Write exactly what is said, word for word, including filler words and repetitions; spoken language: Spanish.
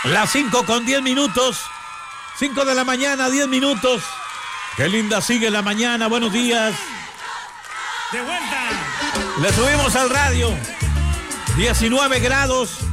Las cinco con diez minutos. cinco de la mañana, diez minutos. Qué linda sigue la mañana. Buenos días. De vuelta. Le subimos al radio. diecinueve grados.